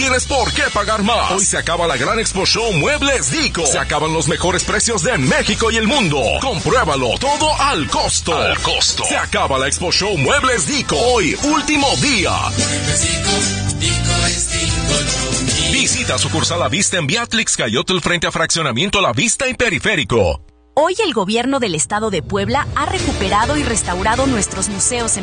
tienes por qué pagar más. Hoy se acaba la gran Expo Show Muebles Dico. Se acaban los mejores precios de México y el mundo. Compruébalo todo al costo. Se acaba la Expo Show Muebles Dico. Hoy, último día. Visita sucursal La Vista en Beatrix Cayotl frente a Fraccionamiento La Vista y Periférico. Hoy el gobierno del estado de Puebla ha recuperado y restaurado nuestros museos